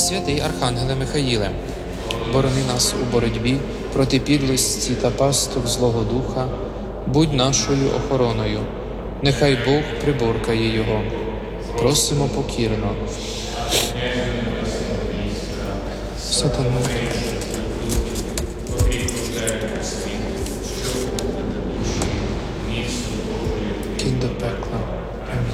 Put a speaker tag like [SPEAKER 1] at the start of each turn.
[SPEAKER 1] Святий Архангеле Михаїле, борони нас у боротьбі проти підлості та пасток злого духа, будь нашою охороною. Нехай Бог приборкає його. Просимо покірно. Сатана.